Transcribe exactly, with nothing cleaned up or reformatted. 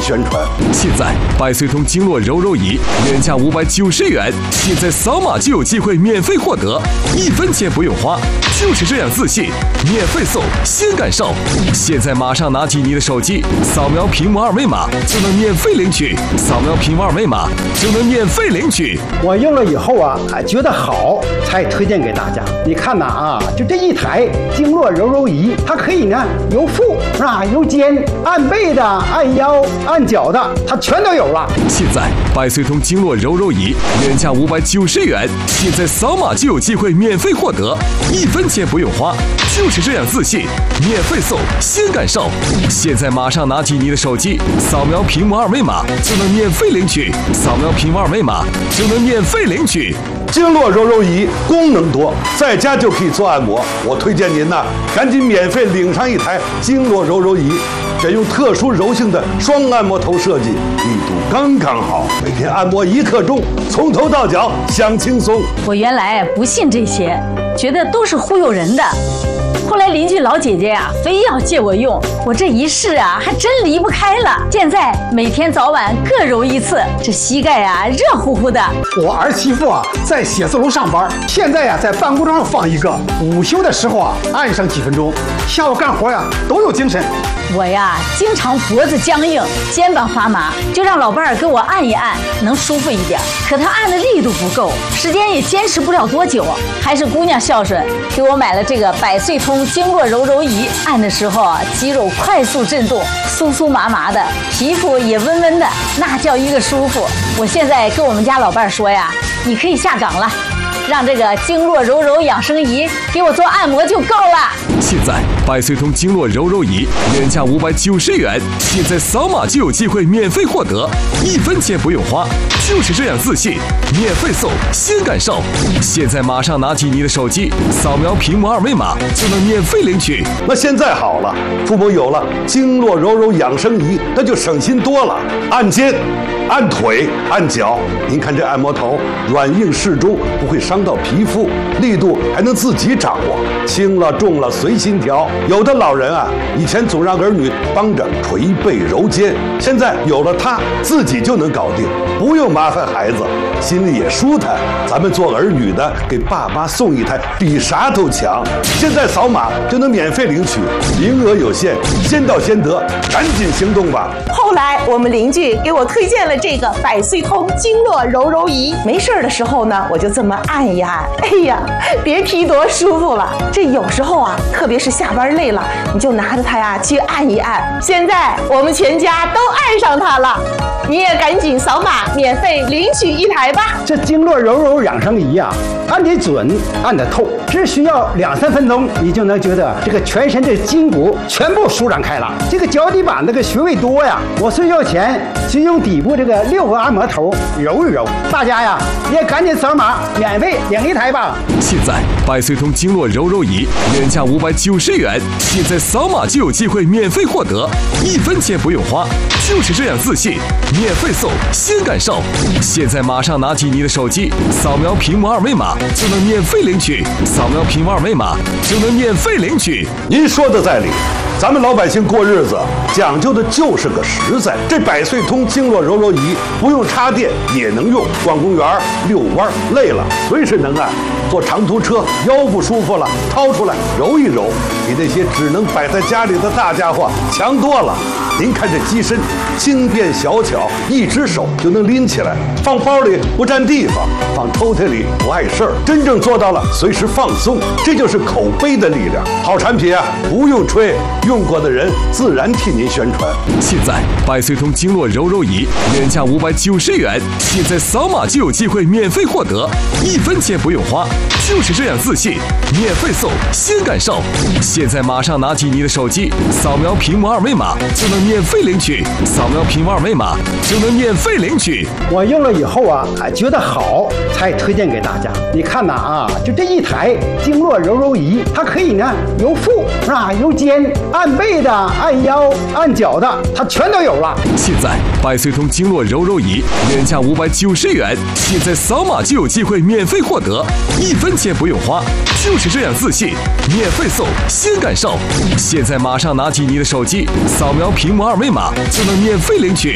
宣传。 现在百岁通经络柔柔仪原价五百九十元，现在扫码就有机会免费获得，一分钱不用花，就是这样自信，免费送，先感受。现在马上拿起你的手机，扫描屏幕二维码就能免费领取，扫描屏幕二维码就能免费领取。 我用了以后啊，觉得好，才推荐给大家。你看呐啊，就这一台经络柔柔仪，它可以呢由腹啊由肩，按背的、按腰、按脚的，它全都有了。 现在百岁通经络柔柔仪原价五百九十元，现在扫码就有机会免费获得，一分钱不用花，就是这样自信，免费送，先感受。现在马上拿起你的手机，扫描屏幕二维码就能免费领取，扫描屏幕二维码就能免费领取。 经络柔柔仪功能多，在家就可以做按摩。我推荐您呐，赶紧免费领上一台经络柔柔仪，选用特殊柔性的双按摩头设计，力度刚刚好，每天按摩一刻钟，从头到脚享轻松。 我原来不信这些，觉得都是忽悠人的。后来邻居老姐姐呀、啊，非要借我用，我这一试啊，还真离不开了。现在每天早晚各揉一次，这膝盖啊热乎乎的。 我儿媳妇啊在写字楼上班，现在呀、啊、在办公桌上放一个，午休的时候啊按上几分钟，下午干活呀、啊、都有精神。 我呀经常脖子僵硬，肩膀发麻，就让老伴儿给我按一按，能舒服一点。可他按的力度不够，时间也坚持不了多久。还是姑娘孝顺，给我买了这个百岁通经络柔柔仪，按的时候啊，肌肉快速震动，酥酥麻麻的，皮肤也温温的，那叫一个舒服。我现在跟我们家老伴儿说呀，你可以下岗了，让这个经络柔柔养生仪给我做按摩就够了。 现在百岁通经络柔柔仪原价五百九十元，现在扫码就有机会免费获得，一分钱不用花，就是这样自信，免费送，先感受。现在马上拿起你的手机，扫描屏幕二维码就能免费领取。 那现在好了，父母有了经络柔柔养生仪，那就省心多了。按肩、按腿、按脚，您看这按摩头软硬适中，不会伤到皮肤，力度还能自己掌握，轻了重了随心调。有的老人啊，以前总让儿女帮着捶背揉肩，现在有了它，自己就能搞定，不用麻烦孩子，心里也舒坦。咱们做儿女的，给爸妈送一台，比啥都强。现在扫码就能免费领取，名额有限，先到先得，赶紧行动吧。 后来我们邻居给我推荐了这个百岁通经络柔柔仪，没事的时候呢，我就这么按一按，哎呀，别提多舒服了。这有时候啊，特别是下班累了，你就拿着它呀去按一按。现在我们全家都按上它了，你也赶紧扫码免费领取一台吧。 这经络柔柔养生仪啊，按得准，按得透，只需要两三分钟，你就能觉得这个全身的筋骨全部舒展开了。这个脚底板那个穴位多呀，我睡觉前就用底部这个六个按摩头揉一揉。大家呀也赶紧扫码免费领一台吧。 现在百岁通经络柔柔仪原价五百九十元，现在扫码就有机会免费获得，一分钱不用花，就是这样自信，免费送，先感受。现在马上拿起你的手机，扫描屏幕二维码就能免费领取，扫描屏幕二维码就能免费领取。 您说的在理，咱们老百姓过日子讲究的就是个实在。这百岁通经络柔柔仪不用插电也能用，逛公园、遛弯累了随时能按。坐长途车腰不舒服了，掏出来揉一揉，比那些只能摆在家里的大家伙强多了。您看这机身轻便小巧，一只手就能拎起来，放包里不占地方，放抽屉里不碍事儿，真正做到了随时放松。这就是口碑的力量。好产品啊，不用吹，用过的人自然替您宣传。 现在百岁通经络柔柔仪原价五百九十元，现在扫码就有机会免费获得，一分钱不用花，就是这样自信，免费送，先感受。现在马上拿起你的手机，扫描屏幕二维码就能免费领取，扫描屏幕二维码就能免费领取。 我用了以后啊，觉得好，才推荐给大家。你看呐啊，就这一台经络柔柔仪，它可以呢由腹啊由肩，按背的、按腰、按脚的，它全都有了。 现在百岁通经络柔柔仪原价五百九十元，现在扫码就有机会免费获得，一分钱不用花，就是这样自信，免费送，先感受。现在马上拿起你的手机，扫描屏幕二维码就能免费领取，